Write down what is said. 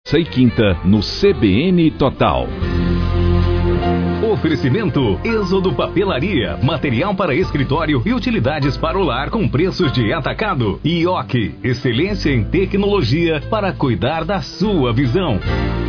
e quinta no CBN Total. Oferecimento Êxodo Papelaria, material para escritório e utilidades para o lar com preços de atacado. IOC, excelência em tecnologia para cuidar da sua visão.